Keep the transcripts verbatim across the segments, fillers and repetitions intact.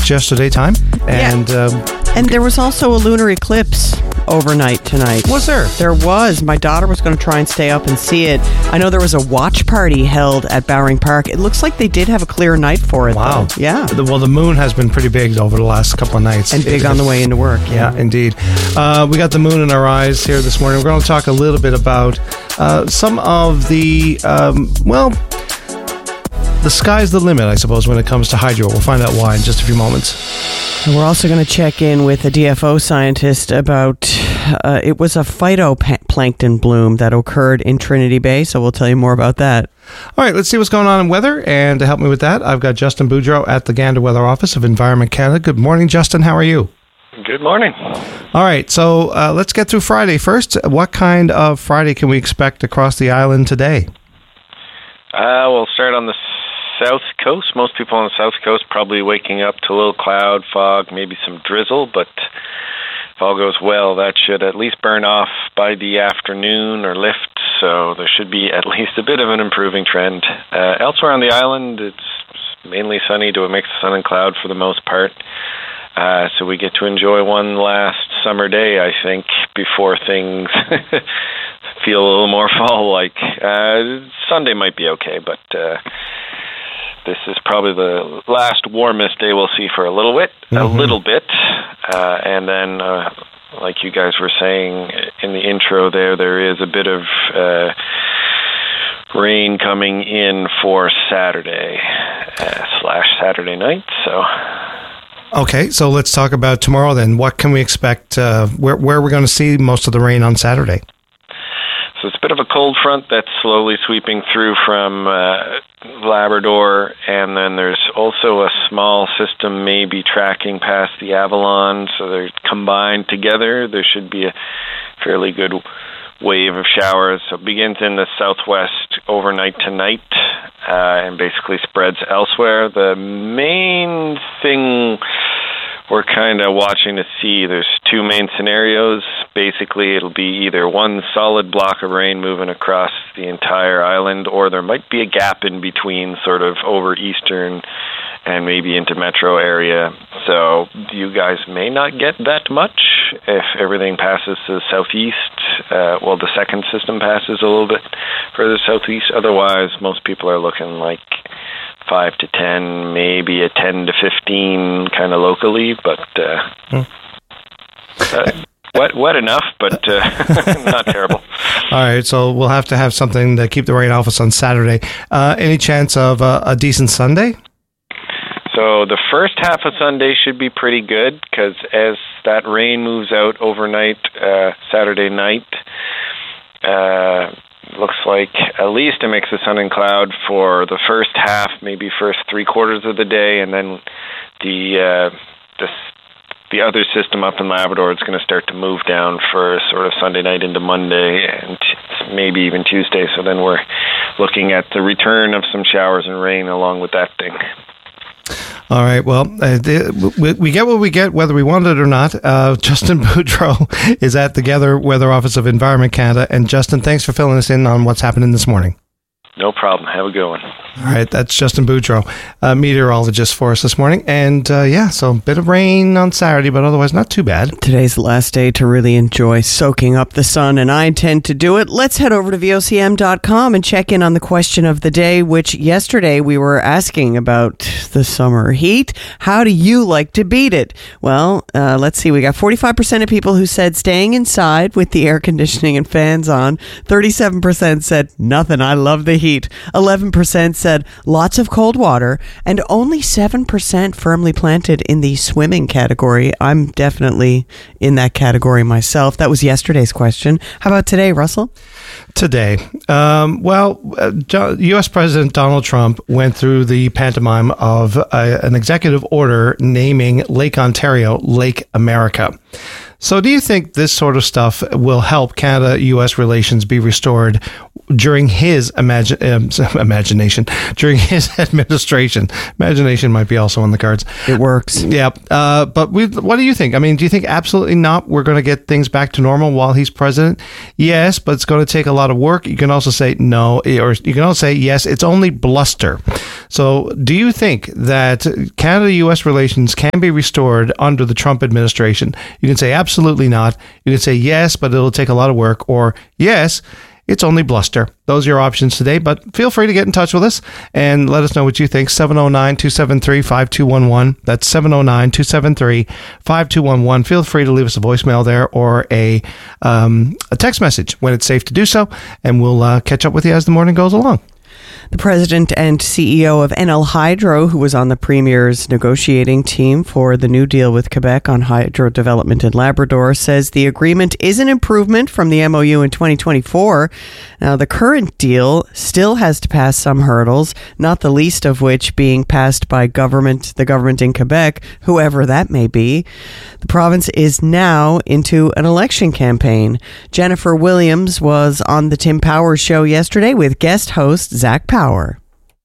Fox yesterday time. And yeah. um, and there was also a lunar eclipse overnight tonight. Was there? There was. My daughter was going to try and stay up and see it. I know there was a watch party held at Bowring Park. It looks like they did have a clear night for it. Wow. Though. Yeah. The, well, the moon has been pretty big over the last couple of nights. And big on the way into work. Yeah, indeed. Uh, we got the moon in our eyes here this morning. We're going to talk a little bit about uh, some of the, um, well, the sky's the limit, I suppose, when it comes to hydro. We'll find out why in just a few moments. And we're also going to check in with a D F O scientist about, uh, it was a phytoplankton bloom that occurred in Trinity Bay, so we'll tell you more about that. All right, let's see what's going on in weather. And to help me with that, I've got Justin Boudreau at the Gander Weather Office of Environment Canada. Good morning, Justin. How are you? Good morning. All right, so uh, let's get through Friday first. What kind of Friday can we expect across the island today? Uh, we'll start on the south coast. Most people on the south coast probably waking up to a little cloud, fog, maybe some drizzle, but if all goes well, that should at least burn off by the afternoon or lift, so there should be at least a bit of an improving trend. Uh, elsewhere on the island, it's mainly sunny to a mix of sun and cloud for the most part. Uh, so we get to enjoy one last summer day, I think, before things feel a little more fall-like. Uh, Sunday might be okay, but uh, this is probably the last warmest day we'll see for a little bit, mm-hmm. a little bit, uh, and then, uh, like you guys were saying in the intro, there there is a bit of uh, rain coming in for Saturday uh, slash Saturday night. So. Okay, so let's talk about tomorrow then. What can we expect? Uh, where where are we going to see most of the rain on Saturday? So it's a bit of a cold front that's slowly sweeping through from uh, Labrador, and then there's also a small system maybe tracking past the Avalon, so they're combined together. There should be a fairly good wave of showers. So it begins in the southwest overnight tonight uh, and basically spreads elsewhere. The main thing we're kind of watching to see, there's two main scenarios. Basically, it'll be either one solid block of rain moving across the entire island, or there might be a gap in between, sort of over eastern and maybe into metro area. So you guys may not get that much if everything passes to the southeast. Uh, well, the second system passes a little bit further southeast. Otherwise, most people are looking like five to ten, maybe a ten to fifteen kind of locally, but uh, hmm. uh, wet, wet enough, but uh, not terrible. All right, so we'll have to have something to keep the rain off us on Saturday. Uh, any chance of uh, a decent Sunday? So the first half of Sunday should be pretty good, because as that rain moves out overnight, uh, Saturday night, uh, looks like at least a mix of sun and cloud for the first half, maybe first three quarters of the day, and then the uh, the, the other system up in Labrador is going to start to move down for sort of Sunday night into Monday and maybe even Tuesday. So then we're looking at the return of some showers and rain along with that thing. All right. Well, uh, we, we get what we get, whether we want it or not. Uh, Justin Boudreau is at the Gander Weather Office of Environment Canada. And Justin, thanks for filling us in on what's happening this morning. No problem. Have a good one. All right. That's Justin Boudreau, uh, meteorologist for us this morning. And uh, yeah, so a bit of rain on Saturday, but otherwise not too bad. Today's the last day to really enjoy soaking up the sun, and I intend to do it. Let's head over to V O C M dot com and check in on the question of the day, which yesterday we were asking about the summer heat. How do you like to beat it? Well, uh, let's see. We got forty-five percent of people who said staying inside with the air conditioning and fans on. thirty-seven percent said nothing. I love the heat. eleven percent said lots of cold water, and only seven percent firmly planted in the swimming category. I'm definitely in that category myself. That was yesterday's question. How about today, Russell? Today, um, well, uh, U S President Donald Trump went through the pantomime of uh, an executive order naming Lake Ontario Lake America. So do you think this sort of stuff will help Canada-U S relations be restored during his imagi- um, imagination, during his administration? Imagination might be also on the cards. It works. Yeah. Uh, but we, what do you think? I mean, do you think absolutely not we're going to get things back to normal while he's president? Yes, but it's going to take a lot of work. You can also say no, or you can also say yes, it's only bluster. So do you think that Canada-U S relations can be restored under the Trump administration? You can say absolutely not. You can say yes, but it'll take a lot of work, or yes, it's only bluster. Those are your options today, but feel free to get in touch with us and let us know what you think. seven oh nine, two seven three, five two one one. That's seven oh nine, two seven three, five two one one. Feel free to leave us a voicemail there or a um, a text message when it's safe to do so, and we'll uh, catch up with you as the morning goes along. The president and C E O of N L Hydro, who was on the premier's negotiating team for the new deal with Quebec on hydro development in Labrador, says the agreement is an improvement from the M O U in twenty twenty-four. Now, the current deal still has to pass some hurdles, not the least of which being passed by government, the government in Quebec, whoever that may be. The province is now into an election campaign. Jennifer Williams was on the Tim Powers Show yesterday with guest host Zach Power.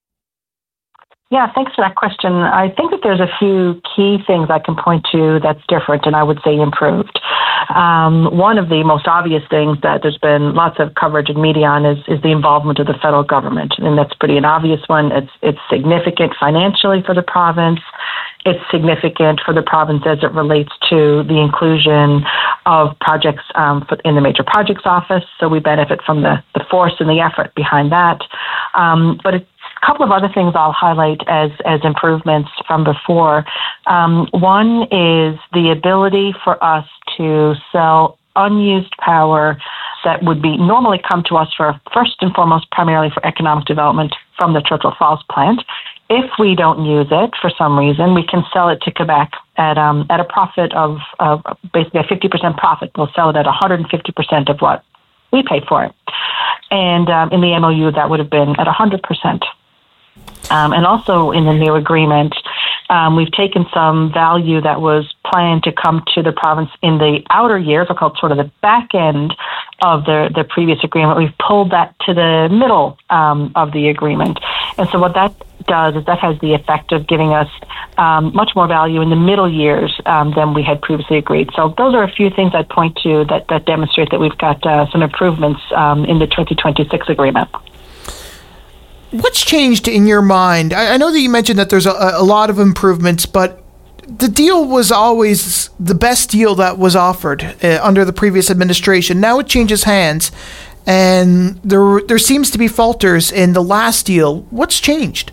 Yeah, thanks for that question. I think that there's a few key things I can point to that's different and I would say improved. Um, one of the most obvious things that there's been lots of coverage in media on is, is the involvement of the federal government. And that's pretty an obvious one. It's, it's significant financially for the province. It's significant for the province as it relates to the inclusion of projects um, in the Major Projects Office. So we benefit from the, the force and the effort behind that. Um, but it's a couple of other things I'll highlight as, as improvements from before. Um, one is the ability for us to sell unused power that would be normally come to us for, first and foremost, primarily for economic development from the Churchill Falls plant. If we don't use it for some reason, we can sell it to Quebec at um, at a profit of uh, basically a fifty percent profit. We'll sell it at one hundred fifty percent of what we paid for it. And um, in the M O U, that would have been at one hundred percent. Um, and also in the new agreement, um, we've taken some value that was planned to come to the province in the outer years, or called sort of the back end of the, the previous agreement. We've pulled that to the middle um, of the agreement. And so what that does is that has the effect of giving us um, much more value in the middle years um, than we had previously agreed. So those are a few things I'd point to that, that demonstrate that we've got uh, some improvements um, in the twenty twenty-six agreement. What's changed in your mind? I, I know that you mentioned that there's a, a lot of improvements, but the deal was always the best deal that was offered uh, under the previous administration. Now it changes hands, and there there seems to be falters in the last deal. What's changed?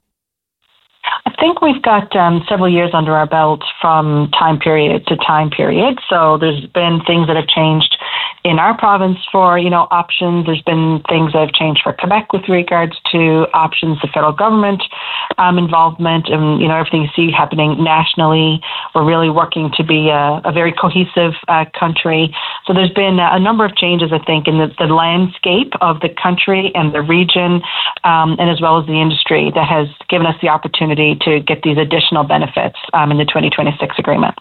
I think we've got um, several years under our belt from time period to time period. So there's been things that have changed in our province for, you know, options. There's been things that have changed for Quebec with regards to options, the federal government um, involvement, and, you know, everything you see happening nationally. We're really working to be a, a very cohesive uh, country. So there's been a number of changes, I think, in the, the landscape of the country and the region, um, and as well as the industry, that has given us the opportunity to get these additional benefits um, in the twenty twenty-six agreement.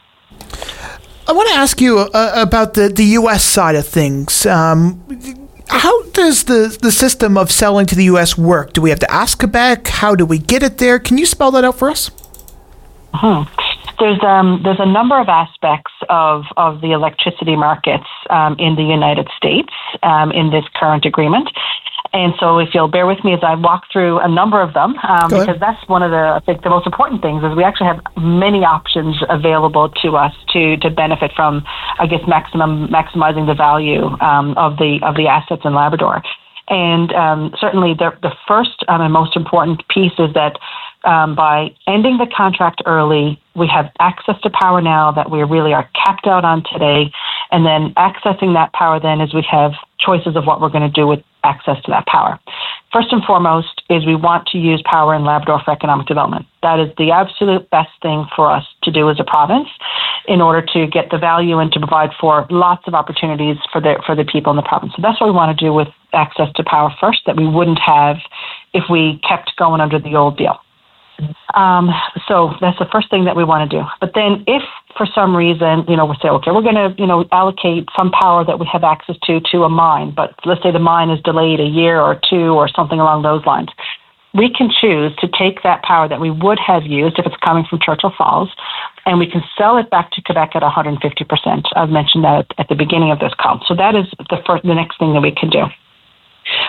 I want to ask you uh, about the, the U S side of things. Um, how does the, the system of selling to the U S work? Do we have to ask Quebec? How do we get it there? Can you spell that out for us? Mm-hmm. There's um there's a number of aspects of, of the electricity markets um, in the United States um, in this current agreement. And so if you'll bear with me as I walk through a number of them, um, because that's one of the, I think, the most important things is we actually have many options available to us to, to benefit from, I guess, maximum maximizing the value um, of the of the assets in Labrador. And um, certainly the, the first um, and most important piece is that um, by ending the contract early, we have access to power now that we really are capped out on today. And then accessing that power then is we have choices of what we're going to do with access to that power. First and foremost is we want to use power in Labrador for economic development. That is the absolute best thing for us to do as a province in order to get the value and to provide for lots of opportunities for the for the people in the province. So that's what we want to do with access to power first, that we wouldn't have if we kept going under the old deal. Um, so that's the first thing that we want to do. But then if for some reason, you know, we say, okay, we're going to, you know, allocate some power that we have access to to a mine, but let's say the mine is delayed a year or two or something along those lines. We can choose to take that power that we would have used if it's coming from Churchill Falls, and we can sell it back to Quebec at one hundred fifty percent. I've mentioned that at the beginning of this call. So that is the first, the next thing that we can do.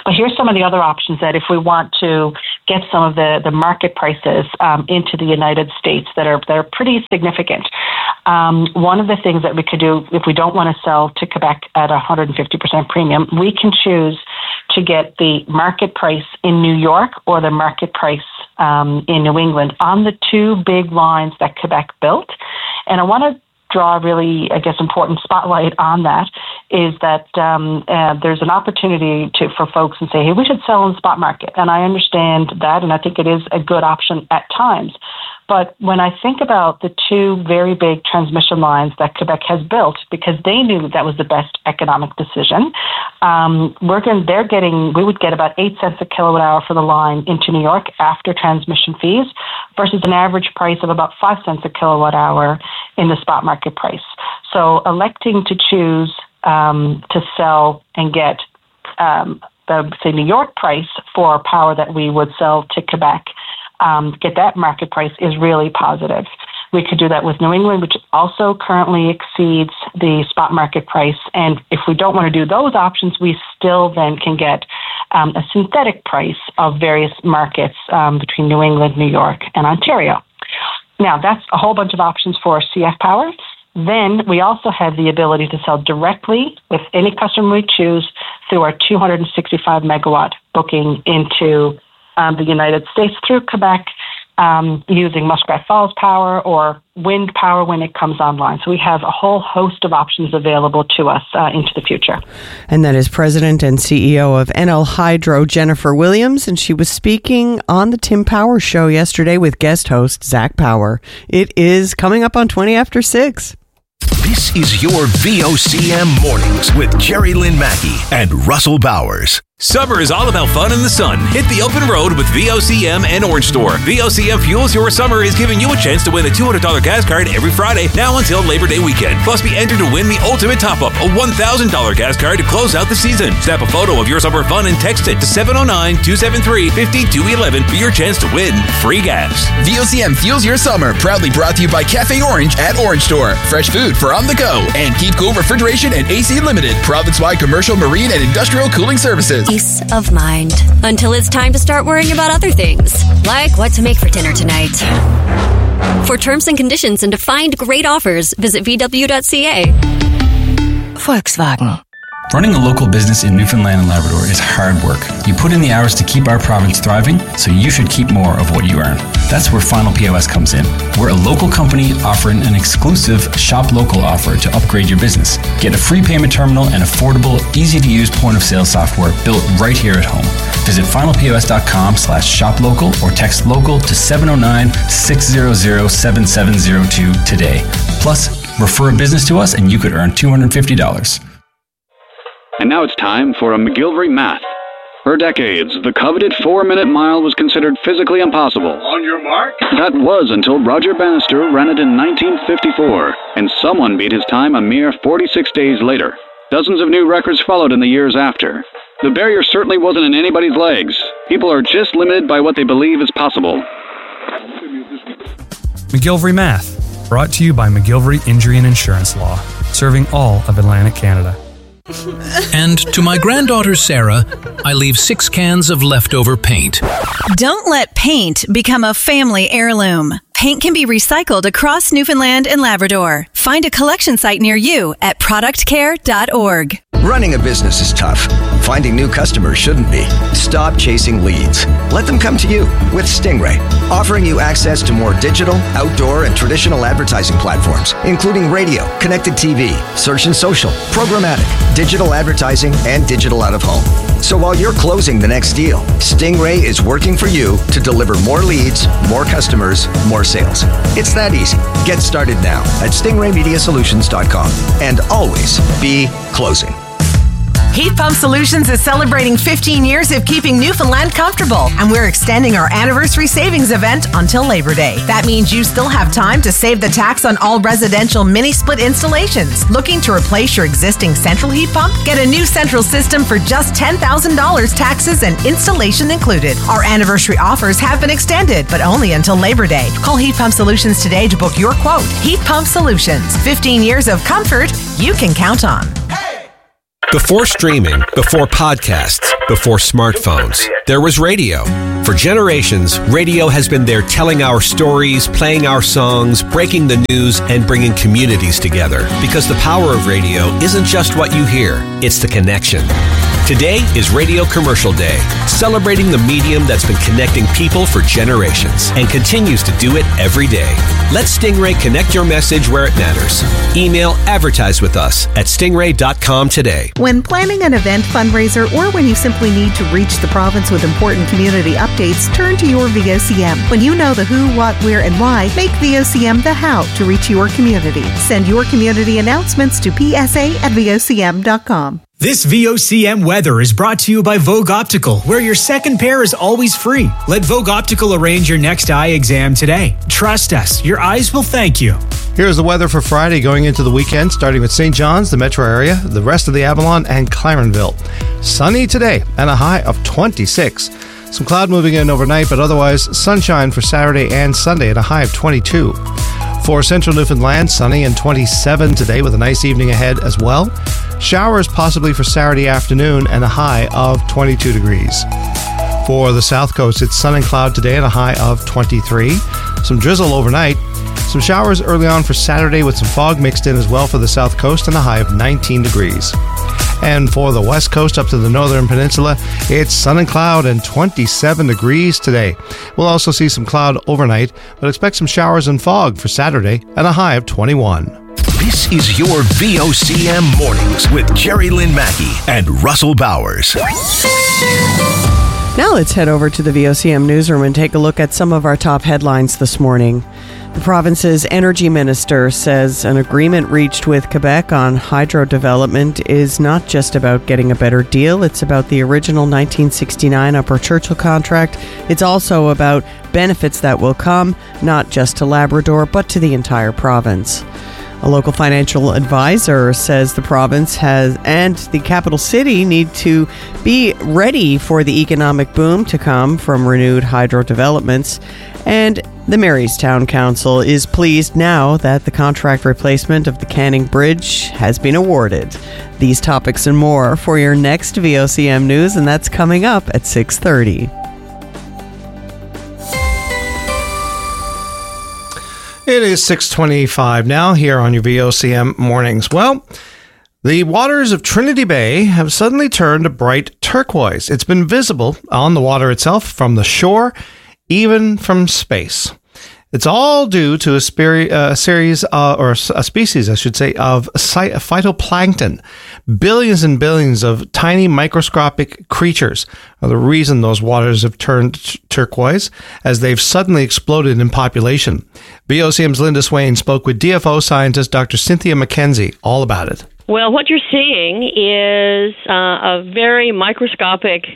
But here's some of the other options that if we want to get some of the, the market prices um, into the United States that are, that are pretty significant. Um, one of the things that we could do if we don't want to sell to Quebec at one hundred fifty percent premium, we can choose to get the market price in New York or the market price um, in New England on the two big lines that Quebec built. And I want to draw a really, I guess, important spotlight on that is that um, uh, there's an opportunity to for folks and say, hey, we should sell in the spot market. And I understand that, and I think it is a good option at times. But when I think about the two very big transmission lines that Quebec has built, because they knew that was the best economic decision, um, we're going, they're getting, we would get about eight cents a kilowatt hour for the line into New York after transmission fees versus an average price of about five cents a kilowatt hour in the spot market price. So electing to choose um, to sell and get um, the, say, New York price for power that we would sell to Quebec, Um, get that market price is really positive. We could do that with New England, which also currently exceeds the spot market price. And if we don't want to do those options, we still then can get um, a synthetic price of various markets um, between New England, New York, and Ontario. Now, that's a whole bunch of options for C F Power. Then we also have the ability to sell directly with any customer we choose through our two hundred sixty-five megawatt booking into Um, the United States through Quebec um, using Muskrat Falls power or wind power when it comes online. So we have a whole host of options available to us uh, into the future. And that is President and C E O of N L Hydro, Jennifer Williams, and she was speaking on the Tim Power Show yesterday with guest host Zach Power. It is coming up on twenty after six. This is your V O C M Mornings with Jerry Lynn Mackey and Russell Bowers. Summer is all about fun in the sun. Hit the open road with V O C M and Orange Store. V O C M Fuels Your Summer is giving you a chance to win a two hundred dollars gas card every Friday, now until Labor Day weekend. Plus, be entered to win the ultimate top-up, a one thousand dollars gas card to close out the season. Snap a photo of your summer fun and text it to seven oh nine, two seven three, five two one one for your chance to win free gas. V O C M Fuels Your Summer, proudly brought to you by Cafe Orange at Orange Store. Fresh food for on the go. And Keep Cool Refrigeration and A C Limited, province-wide commercial, marine, and industrial cooling services. Peace of mind. Until it's time to start worrying about other things, like what to make for dinner tonight. For terms and conditions and to find great offers, visit v w dot c a. Volkswagen. Running a local business in Newfoundland and Labrador is hard work. You put in the hours to keep our province thriving, so you should keep more of what you earn. That's where Final P O S comes in. We're a local company offering an exclusive Shop Local offer to upgrade your business. Get a free payment terminal and affordable, easy-to-use point-of-sale software built right here at home. Visit final p o s dot com slash shop local or text local to seven oh nine, six hundred, seven seven oh two today. Plus, refer a business to us and you could earn two hundred fifty dollars. And now it's time for a McGillivray Math. For decades, the coveted four-minute mile was considered physically impossible. On your mark. That was until Roger Bannister ran it in nineteen fifty-four, and someone beat his time a mere forty-six days later. Dozens of new records followed in the years after. The barrier certainly wasn't in anybody's legs. People are just limited by what they believe is possible. McGillivray Math, brought to you by McGillivray Injury and Insurance Law, serving all of Atlantic Canada. And to my granddaughter Sarah, I leave six cans of leftover paint. Don't let paint become a family heirloom. Paint can be recycled across Newfoundland and Labrador. Find a collection site near you at product care dot org. Running a business is tough. Finding new customers shouldn't be. Stop chasing leads. Let them come to you with Stingray, offering you access to more digital, outdoor, and traditional advertising platforms, including radio, connected T V, search and social, programmatic, digital advertising, and digital out-of-home. So while you're closing the next deal, Stingray is working for you to deliver more leads, more customers, more sales. It's that easy. Get started now at stingray media solutions dot com and always be closing. Heat Pump Solutions is celebrating fifteen years of keeping Newfoundland comfortable, and we're extending our anniversary savings event until Labor Day. That means you still have time to save the tax on all residential mini-split installations. Looking to replace your existing central heat pump? Get a new central system for just ten thousand dollars, taxes and installation included. Our anniversary offers have been extended, but only until Labor Day. Call Heat Pump Solutions today to book your quote. Heat Pump Solutions, fifteen years of comfort you can count on. Before streaming, before podcasts, before smartphones, there was radio. For generations, radio has been there telling our stories, playing our songs, breaking the news, and bringing communities together. Because the power of radio isn't just what you hear, it's the connection. Today is Radio Commercial Day, celebrating the medium that's been connecting people for generations and continues to do it every day. Let Stingray connect your message where it matters. Email advertise with us at stingray dot com today. When planning an event, fundraiser, or when you simply need to reach the province with important community updates, turn to your V O C M. When you know the who, what, where, and why, make V O C M the how to reach your community. Send your community announcements to p s a at v o c m dot com. This V O C M weather is brought to you by Vogue Optical, where your second pair is always free. Let Vogue Optical arrange your next eye exam today. Trust us, your eyes will thank you. Here's the weather for Friday going into the weekend, starting with Saint John's, the metro area, the rest of the Avalon, and Clarenville. Sunny today and a high of twenty-six. Some cloud moving in overnight, but otherwise sunshine for Saturday and Sunday at a high of twenty-two. For central Newfoundland, sunny and twenty-seven today with a nice evening ahead as well. Showers possibly for Saturday afternoon and a high of twenty-two degrees. For the south coast, it's sun and cloud today and a high of twenty-three. Some drizzle overnight. Some showers early on for Saturday with some fog mixed in as well for the south coast and a high of nineteen degrees. And for the west coast up to the northern peninsula, it's sun and cloud and twenty-seven degrees today. We'll also see some cloud overnight, but expect some showers and fog for Saturday and a high of twenty-one. This is your V O C M Mornings with Jerry Lynn Mackey and Russell Bowers. Now let's head over to the V O C M newsroom and take a look at some of our top headlines this morning. The province's energy minister says an agreement reached with Quebec on hydro development is not just about getting a better deal. It's about the original nineteen sixty-nine Upper Churchill contract. It's also about benefits that will come, not just to Labrador, but to the entire province. A local financial advisor says the province has and the capital city need to be ready for the economic boom to come from renewed hydro developments. And the Marystown Council is pleased now that the contract replacement of the Canning Bridge has been awarded. These topics and more for your next V O C M News, and that's coming up at six thirty. It is six twenty-five now here on your V O C M Mornings. Well, the waters of Trinity Bay have suddenly turned a bright turquoise. It's been visible on the water itself, from the shore, even from space. It's all due to a, speri- a series, uh, or a species, I should say, of phytoplankton. Billions and billions of tiny microscopic creatures are the reason those waters have turned t- turquoise, as they've suddenly exploded in population. V O C M's Linda Swain spoke with D F O scientist Doctor Cynthia McKenzie all about it. Well, what you're seeing is uh, a very microscopic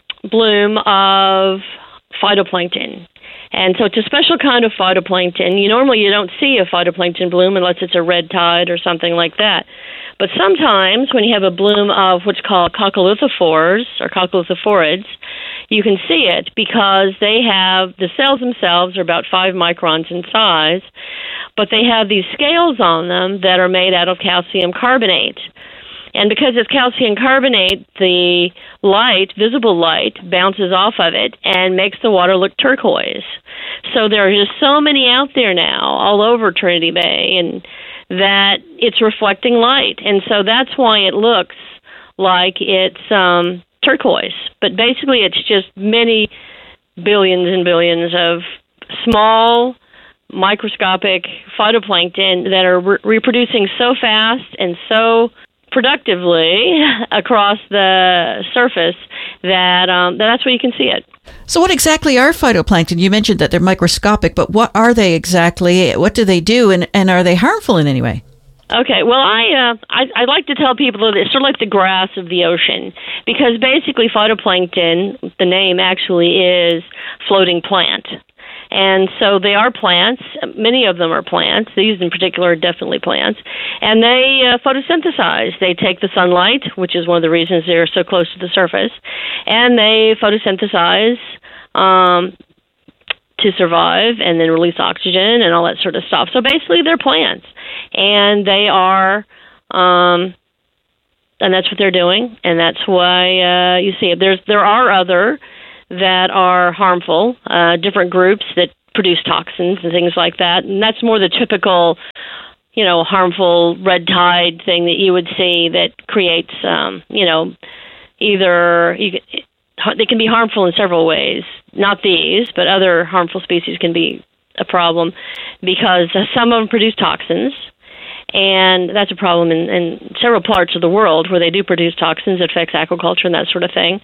bloom of phytoplankton. And so it's a special kind of phytoplankton. You normally you don't see a phytoplankton bloom unless it's a red tide or something like that. But sometimes when you have a bloom of what's called coccolithophores or coccolithophorids, you can see it because they have, the cells themselves are about five microns in size, but they have these scales on them that are made out of calcium carbonate. And because it's calcium carbonate, the light, visible light, bounces off of it and makes the water look turquoise. So there are just so many out there now, all over Trinity Bay, and that it's reflecting light. And so that's why it looks like it's um, turquoise. But basically it's just many billions and billions of small, microscopic phytoplankton that are re- reproducing so fast and so productively across the surface that um, that's where you can see it. So what exactly are phytoplankton? You mentioned that they're microscopic, but what are they exactly? What do they do, and, and are they harmful in any way? Okay, well, I, uh, I I like to tell people that it's sort of like the grass of the ocean, because basically phytoplankton, the name actually is floating plant. And so they are plants. Many of them are plants. These in particular are definitely plants. And they uh, photosynthesize. They take the sunlight, which is one of the reasons they're so close to the surface, and they photosynthesize um, to survive and then release oxygen and all that sort of stuff. So basically they're plants. And they are... Um, and that's what they're doing, and that's why uh, you see it. There's there are other that are harmful, uh, different groups that produce toxins and things like that, and that's more the typical, you know, harmful red tide thing that you would see that creates, um, you know, either you, they can be harmful in several ways. Not these, but other harmful species can be a problem because uh, some of them produce toxins. And that's a problem in, in several parts of the world where they do produce toxins. It affects aquaculture and that sort of thing.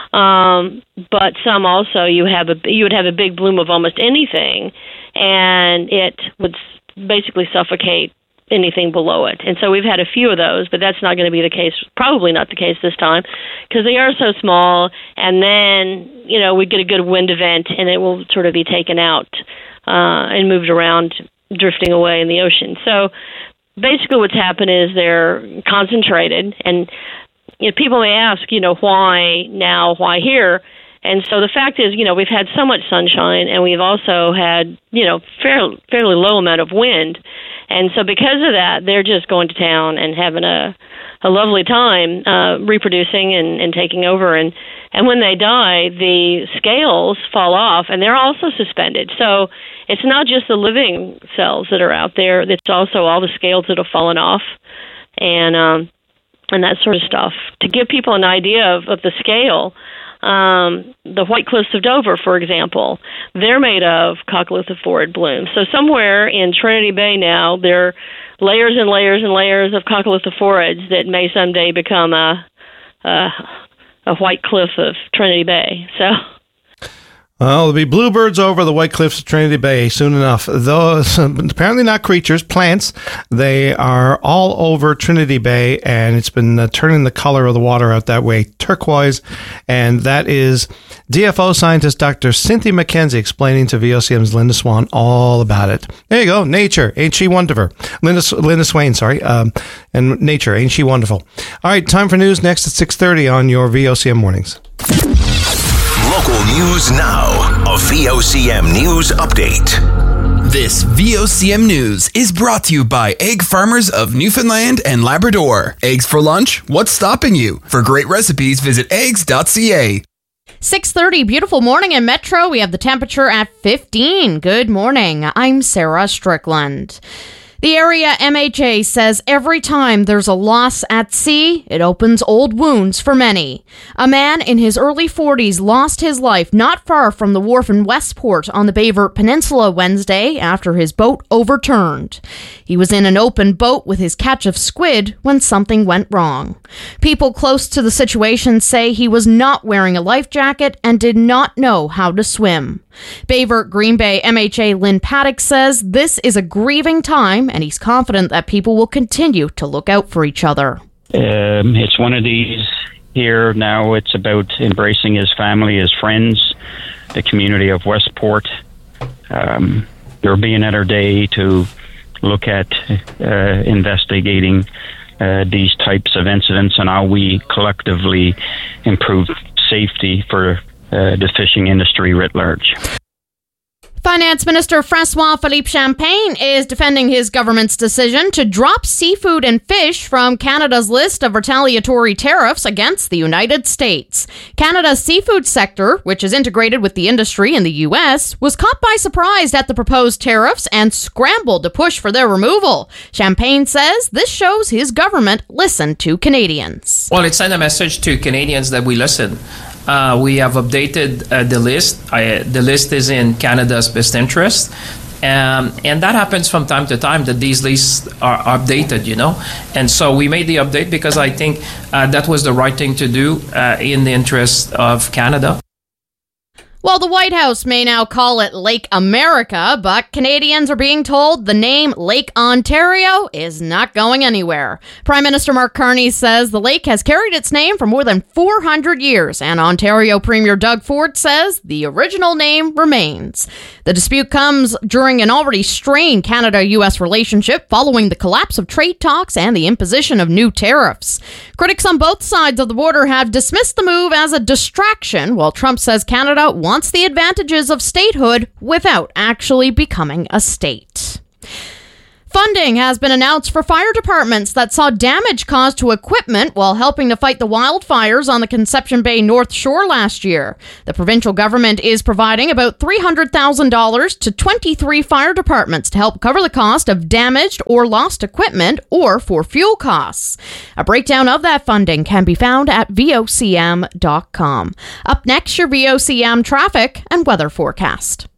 Um, but some also, you have a you would have a big bloom of almost anything, and it would basically suffocate anything below it. And so we've had a few of those, but that's not going to be the case. Probably not the case this time because they are so small. And then you know we get a good wind event, and it will sort of be taken out uh, and moved around, drifting away in the ocean. So basically what's happened is they're concentrated, and you know, people may ask, you know, why now, why here? And so the fact is, you know, we've had so much sunshine, and we've also had, you know, fairly, fairly low amount of wind. And so because of that, they're just going to town and having a, a lovely time uh, reproducing and, and taking over. And, and when they die, the scales fall off, and they're also suspended. So it's not just the living cells that are out there. It's also all the scales that have fallen off and um, and that sort of stuff. To give people an idea of, of the scale, um, the White Cliffs of Dover, for example, they're made of coccolithophorid blooms. So somewhere in Trinity Bay now, there are layers and layers and layers of coccolithophorids that may someday become a, a, a White Cliff of Trinity Bay. So... Well, there'll be bluebirds over the White Cliffs of Trinity Bay soon enough. Those apparently not creatures, plants. They are all over Trinity Bay, and it's been uh, turning the color of the water out that way, turquoise. And that is D F O scientist Doctor Cynthia McKenzie explaining to V O C M's Linda Swan all about it. There you go, nature, ain't she wonderful? Linda Linda Swain, sorry, um, and nature, ain't she wonderful? All right, time for news next at six thirty on your V O C M mornings. Local news now. A V O C M news update. This V O C M news is brought to you by Egg Farmers of Newfoundland and Labrador. Eggs for lunch? What's stopping you? For great recipes, visit eggs dot c a. six thirty, beautiful morning in Metro. We have the temperature at fifteen. Good morning. I'm Sarah Strickland. The area M H A says every time there's a loss at sea, it opens old wounds for many. A man in his early forties lost his life not far from the wharf in Westport on the Bayvert Peninsula Wednesday after his boat overturned. He was in an open boat with his catch of squid when something went wrong. People close to the situation say he was not wearing a life jacket and did not know how to swim. Bayvert Green Bay M H A Lynn Paddock says this is a grieving time, and he's confident that people will continue to look out for each other. Um, it's one of these here now. It's about embracing his family, his friends, the community of Westport. Um, they're being at our day to look at uh, investigating uh, these types of incidents and how we collectively improve safety for uh, the fishing industry writ large. Finance Minister Francois Philippe Champagne is defending his government's decision to drop seafood and fish from Canada's list of retaliatory tariffs against the United States. Canada's seafood sector, which is integrated with the industry in the U S, was caught by surprise at the proposed tariffs and scrambled to push for their removal. Champagne says this shows his government listened to Canadians. Well, it sent a message to Canadians that we listen. Uh, we have updated uh, the list. I, the list is in Canada's best interest. Um, and that happens from time to time that these lists are updated, you know. And so we made the update because I think uh, that was the right thing to do uh, in the interest of Canada. Well, the White House may now call it Lake America, but Canadians are being told the name Lake Ontario is not going anywhere. Prime Minister Mark Carney says the lake has carried its name for more than four hundred years, and Ontario Premier Doug Ford says the original name remains. The dispute comes during an already strained Canada-U S relationship following the collapse of trade talks and the imposition of new tariffs. Critics on both sides of the border have dismissed the move as a distraction, while Trump says Canada wants the advantages of statehood without actually becoming a state. Funding has been announced for fire departments that saw damage caused to equipment while helping to fight the wildfires on the Conception Bay North Shore last year. The provincial government is providing about three hundred thousand dollars to twenty-three fire departments to help cover the cost of damaged or lost equipment or for fuel costs. A breakdown of that funding can be found at V O C M dot com. Up next, your V O C M traffic and weather forecast.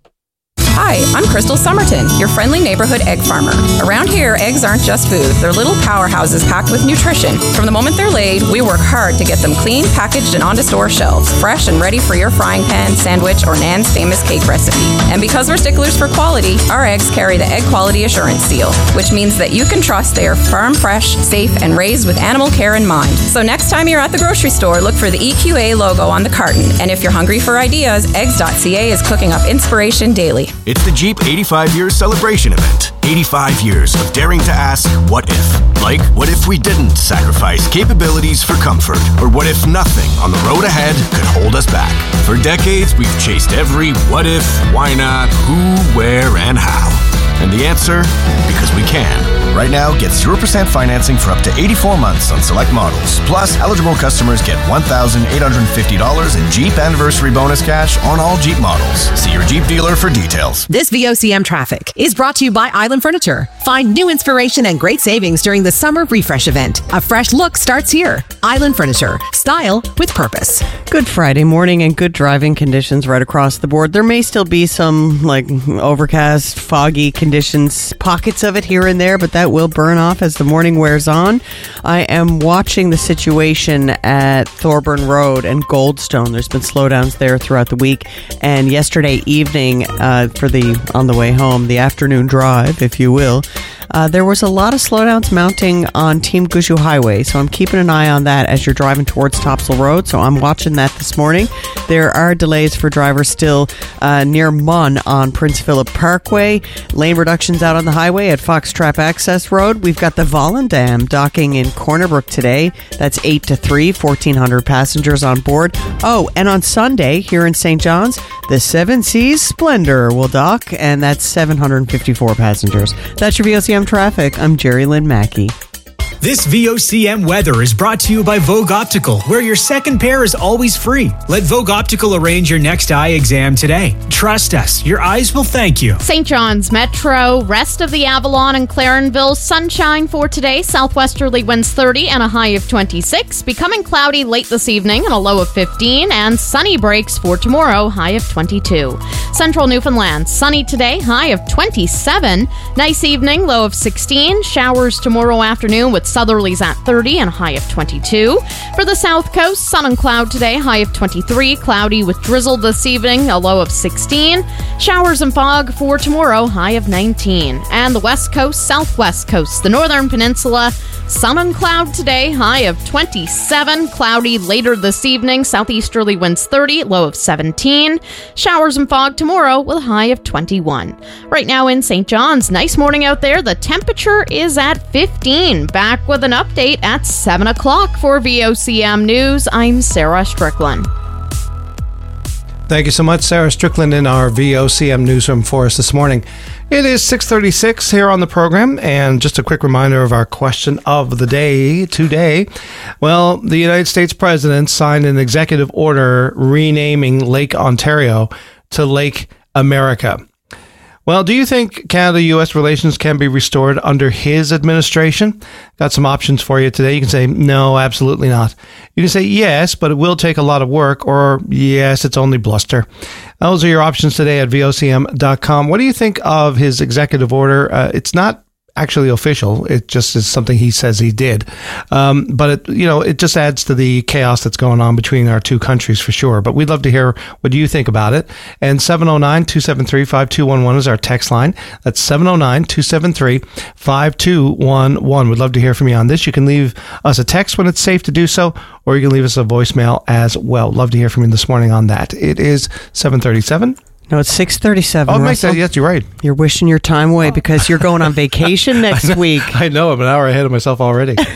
Hi, I'm Crystal Somerton, your friendly neighborhood egg farmer. Around here, eggs aren't just food. They're little powerhouses packed with nutrition. From the moment they're laid, we work hard to get them clean, packaged, and onto store shelves, fresh and ready for your frying pan, sandwich, or Nan's famous cake recipe. And because we're sticklers for quality, our eggs carry the Egg Quality Assurance Seal, which means that you can trust they are farm fresh, safe, and raised with animal care in mind. So next time you're at the grocery store, look for the E Q A logo on the carton. And if you're hungry for ideas, eggs dot c a is cooking up inspiration daily. It's the Jeep eighty-five years celebration event. eighty-five years of daring to ask, what if? Like, what if we didn't sacrifice capabilities for comfort? Or what if nothing on the road ahead could hold us back? For decades, we've chased every what if, why not, who, where, and how. And the answer? Because we can. Right now, get zero percent financing for up to eighty-four months on select models. Plus, eligible customers get one thousand eight hundred fifty dollars in Jeep Anniversary Bonus cash on all Jeep models. See your Jeep dealer for details. This V O C M traffic is brought to you by Island Furniture. Find new inspiration and great savings during the summer refresh event. A fresh look starts here. Island Furniture. Style with purpose. Good Friday morning and good driving conditions right across the board. There may still be some like overcast, foggy conditions, pockets of it here and there, but that will burn off as the morning wears on. I am watching the situation at Thorburn Road and Goldstone. There's been slowdowns there throughout the week, and yesterday evening uh, for the on the way home, the afternoon drive, if you will, Uh, there was a lot of slowdowns mounting on Team Gushu Highway, so I'm keeping an eye on that as you're driving towards Topsail Road, so I'm watching that this morning. There are delays for drivers still uh, near Munn on Prince Philip Parkway. Lane reductions out on the highway at Foxtrap Access Road. We've got the Volendam docking in Corner Brook today. That's eight to three, fourteen hundred passengers on board. Oh, and on Sunday here in Saint John's, the Seven Seas Splendor will dock, and that's seven hundred fifty-four passengers. That's your V O C M traffic. I'm Jerry Lynn Mackey. This V O C M weather is brought to you by Vogue Optical, where your second pair is always free. Let Vogue Optical arrange your next eye exam today. Trust us, your eyes will thank you. Saint John's Metro, rest of the Avalon and Clarenville, sunshine for today. Southwesterly winds thirty and a high of twenty-six. Becoming cloudy late this evening and a low of fifteen. And sunny breaks for tomorrow, high of twenty-two. Central Newfoundland, sunny today, high of twenty-seven. Nice evening, low of sixteen. Showers tomorrow afternoon with southerlies at thirty and a high of twenty-two. For the South Coast, sun and cloud today, high of twenty-three. Cloudy with drizzle this evening, a low of sixteen. Showers and fog for tomorrow, high of nineteen. And the West Coast, Southwest Coast, the Northern Peninsula, sun and cloud today, high of twenty-seven. Cloudy later this evening, southeasterly winds thirty, low of seventeen. Showers and fog tomorrow with a high of twenty-one. Right now in Saint John's, nice morning out there. The temperature is at fifteen. Back with an update at seven o'clock for V O C M News. I'm Sarah Strickland. Thank you so much, Sarah Strickland, in our V O C M newsroom for us this morning. It is six thirty-six here on the program, and just a quick reminder of our question of the day today. Well, the United States President signed an executive order renaming Lake Ontario to Lake America. Well, do you think Canada-U S relations can be restored under his administration? Got some options for you today. You can say, no, absolutely not. You can say, yes, but it will take a lot of work, or yes, it's only bluster. Those are your options today at V O C M dot com. What do you think of his executive order? Uh, it's not actually official. It just is something he says he did. Um, but, it, you know, it just adds to the chaos that's going on between our two countries for sure. But we'd love to hear what you think about it. And seven oh nine, two seven three, five two one one is our text line. That's seven oh nine, two seven three, five two one one. We'd love to hear from you on this. You can leave us a text when it's safe to do so, or you can leave us a voicemail as well. Love to hear from you this morning on that. It is seven thirty-seven. No, it's six thirty-seven. Oh, make that, yes, you're right. You're wishing your time away because you're going on vacation next I know, week. I know. I'm an hour ahead of myself already.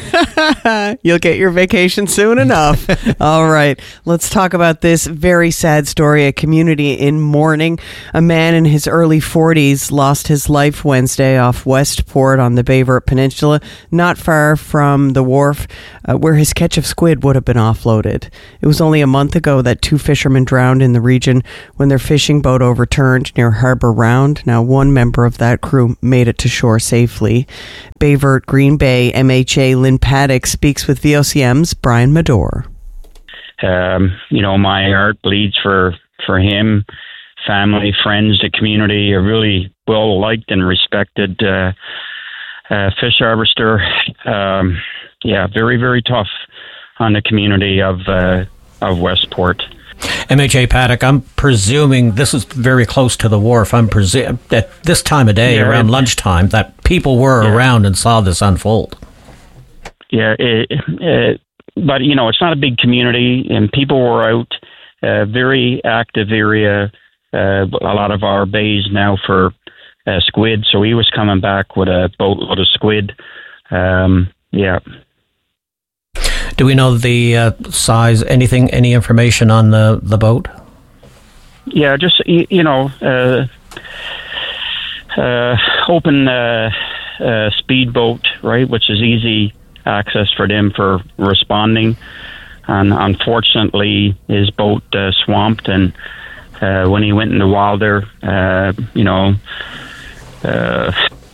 You'll get your vacation soon enough. All right. Let's talk about this very sad story. A community in mourning. A man in his early forties lost his life Wednesday off Westport on the Bayvert Peninsula, not far from the wharf uh, where his catch of squid would have been offloaded. It was only a month ago that two fishermen drowned in the region when their fishing boat overturned near Harbour Round. Now, one member of that crew made it to shore safely. Bayvert Green Bay M H A Lynn Paddock speaks with V O C M's Brian Medore. Um, you know, my heart bleeds for, for him, family, friends, the community, a really well-liked and respected uh, uh, fish harvester. Um, yeah, very, very tough on the community of uh, of Westport. M H A Paddock, I'm presuming this is very close to the wharf. I'm presuming at this time of day, yeah, around it, lunchtime, that people were yeah. around and saw this unfold. Yeah, it, it, but, you know, it's not a big community, and people were out, uh, very active area, uh, a lot of our bays now for uh, squid, so he was coming back with a boatload of squid. Um, yeah. Do we know the uh, size, anything, any information on the, the boat? Yeah, just, you, you know, uh, uh, open uh, uh, speedboat, right, which is easy access for them for responding. And unfortunately, his boat uh, swamped, and uh, when he went in the wilder, uh, you know, uh,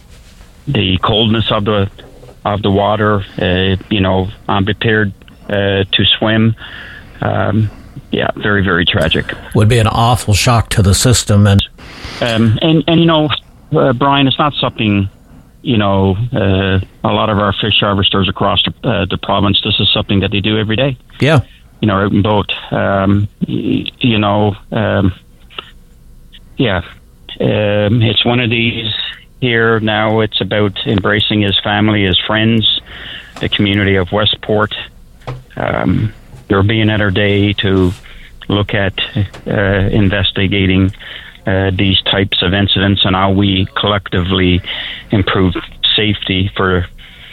the coldness of the of the water, uh, you know, I'm prepared uh, to swim. Um, yeah, very, very tragic. Would be an awful shock to the system. And um, and, and you know, uh, Brian, it's not something, you know, uh, a lot of our fish harvesters across the, uh, the province, this is something that they do every day. Yeah. You know, out in boat. Um, y- you know, um, yeah, um, it's one of these. Here now, it's about embracing his family, his friends, the community of Westport. Um, they're being at our day to look at uh, investigating uh, these types of incidents and how we collectively improve safety for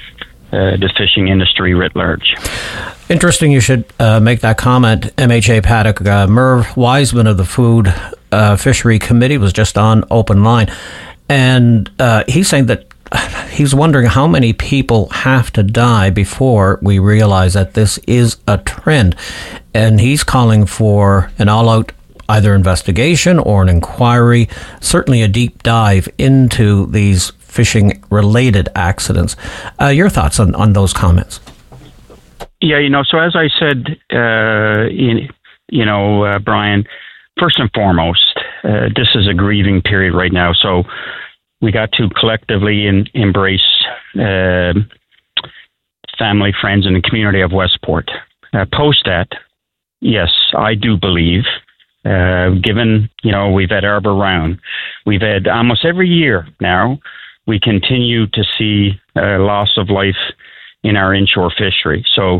uh, the fishing industry writ large. Interesting you should uh, make that comment, M H A Paddock. Uh, Merv Wiseman of the Food uh, Fishery Committee was just on Open Line. And uh, he's saying that he's wondering how many people have to die before we realize that this is a trend. And he's calling for an all-out either investigation or an inquiry, certainly a deep dive into these fishing-related accidents. Uh, your thoughts on, on those comments? Yeah, you know, so as I said, uh, you, you know, uh, Brian, first and foremost, uh, this is a grieving period right now. So we got to collectively in, embrace uh, family, friends, and the community of Westport. Uh, post that, yes, I do believe, uh, given, you know, we've had Harbour Round, we've had almost every year now, we continue to see uh, loss of life in our inshore fishery. So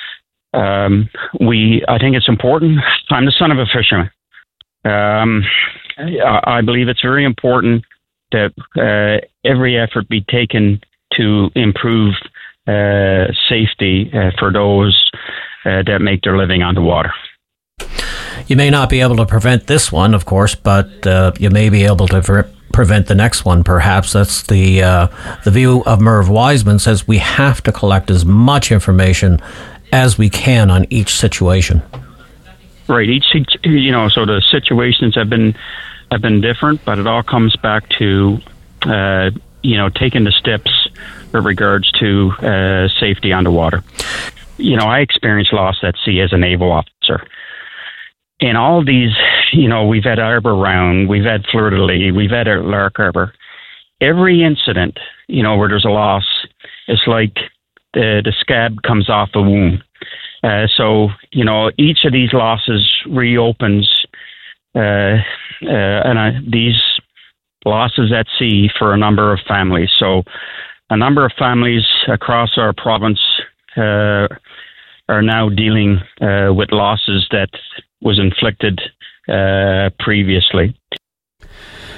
um, we, I think it's important. I'm the son of a fisherman. Um, I believe it's very important that uh, every effort be taken to improve uh, safety uh, for those uh, that make their living on the water. You may not be able to prevent this one, of course, but uh, you may be able to pre- prevent the next one, perhaps. That's the uh, the view of Merv Wiseman, says we have to collect as much information as we can on each situation. Right. Each, you know, so the situations have been have been different, but it all comes back to, uh, you know, taking the steps with regards to uh, safety on the water. You know, I experienced loss at sea as a naval officer. In all these, you know, we've had Harbour Round, we've had Fleur de Lis, we've had Lark Harbour. Every incident, you know, where there's a loss, it's like the, the scab comes off the wound. Uh, so, you know, each of these losses reopens uh, uh, and uh, these losses at sea for a number of families. So a number of families across our province uh, are now dealing uh, with losses that was inflicted uh, previously.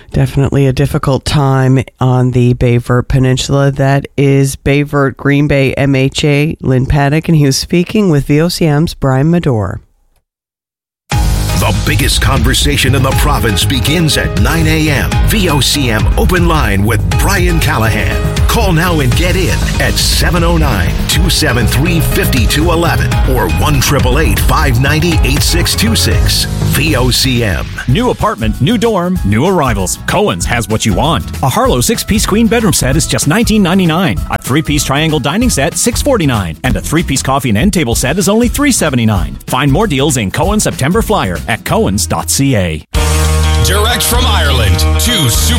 Definitely a difficult time on the Bayvert Peninsula. That is Bayvert Green Bay M H A, Lynn Paddock, and he was speaking with V O C M's Brian Medore. The biggest conversation in the province begins at nine a.m. V O C M Open Line with Brian Callahan. Call now and get in at seven oh nine, two seven three, five two one one or one eight eight eight, five nine zero, eight six two six. V O C M. New apartment, new dorm, new arrivals. Cohen's has what you want. A Harlow six-piece queen bedroom set is just nineteen ninety-nine. A three-piece triangle dining set, six forty-nine. And a three-piece coffee and end table set is only three seventy-nine. Find more deals in Cohen's September Flyer at cohens dot c a. Direct from Ireland to Super